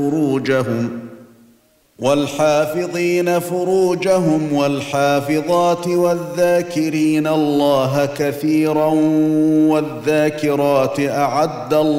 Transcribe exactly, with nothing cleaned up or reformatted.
فروجهم والحافظين فروجهم والحافظات والذاكرين الله كثيرا والذاكرات أعد الله